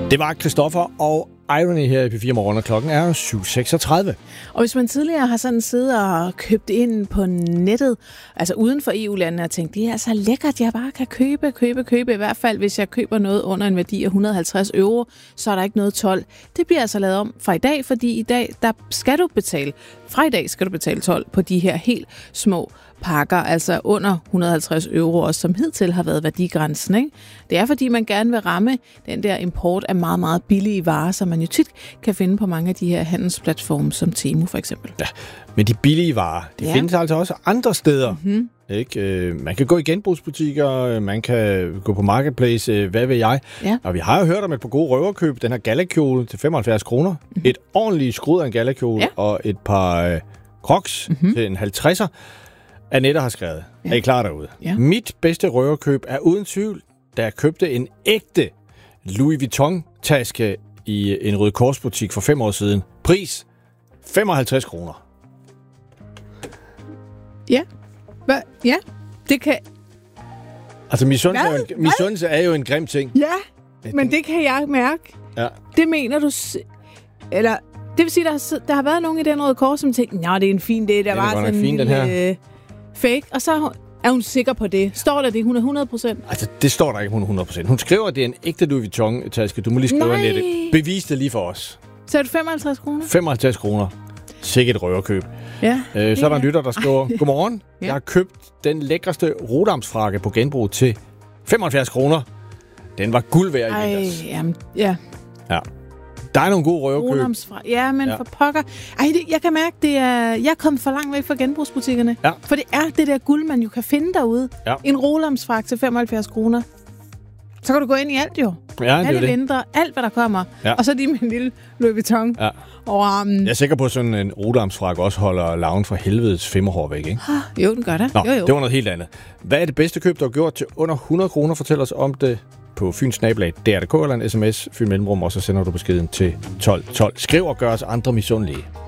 Det var Christoffer og Irony her i P4 Morgen, og klokken er 7.36. Og hvis man tidligere har sådan siddet og købt ind på nettet, altså uden for EU-landene, og tænkt, det er så lækkert, jeg bare kan købe. I hvert fald, hvis jeg køber noget under en værdi af 150 euro, så er der ikke noget told. Det bliver altså lavet om fra i dag, fordi i dag, fra i dag skal du betale told på de her helt små pakker, altså under 150 euro, også som hidtil har været værdigrænsen, ikke? Det er, fordi man gerne vil ramme den der import af meget, meget billige varer, som man jo tit kan finde på mange af de her handelsplatforme, som Temu for eksempel. Ja, men de billige varer, de findes altså også andre steder. Mm-hmm. Ikke? Man kan gå i genbrugsbutikker, man kan gå på Marketplace, hvad ved jeg. Ja. Og vi har jo hørt om et par gode røverkøb. Den her gallakjole til 75 kroner. Mm-hmm. Et ordentligt skrud af en gallakjole og et par Crocs til en 50'er. Annette har skrevet. Ja. Er I klar derude? Ja. Mit bedste røverkøb er uden tvivl, da jeg købte en ægte Louis Vuitton-taske i en Røde Kors-butik for 5 år siden. Pris 55 kroner. Ja. Ja, det kan... Altså, misundelse er jo en grim ting. Ja, men det kan jeg mærke. Ja. Det mener du... Eller... Det vil sige, der har været nogen i den Røde Kors, som tænkte, nej, det er en fin det. Der var sådan en lille fake. Og så er hun sikker på det. Står der det 100%? Altså, det står der ikke 100%. Hun skriver, at det er en ægte Louis Vuitton-taske. Du må lige skrive Annette. Bevis det lige for os. Så er det 55 kroner? 55 kroner. Sikkert røverkøb. Ja, så er der en lytter, der skriver, godmorgen. Ja. Jeg har købt den lækreste rodamsfrakke på genbrug til 75 kroner. Den var guld værd i vinters. Ja. Der er nogle gode røverkøb. Ja, men for pokker. Jeg kan mærke, jeg er kommet for langt væk fra genbrugsbutikkerne. Ja. For det er det der guld, man jo kan finde derude. Ja. En rolamsfrak til 75 kroner. Så kan du gå ind i alt jo. Ja, alle vinter, alt hvad der kommer. Ja. Og så lige med en lille Louis Vuitton over armen. Jeg er sikker på, at sådan en rolamsfrak også holder laven fra helvedes femmerhår væk, ikke? Jo, den gør det. Nå, jo. Det var noget helt andet. Hvad er det bedste køb, du har gjort til under 100 kroner? Fortæl os om det på fynsnabelag.dr.dk eller en sms, Fyn Mellemrum, og så sender du beskeden til 1212. Skriv og gør os andre misundelige.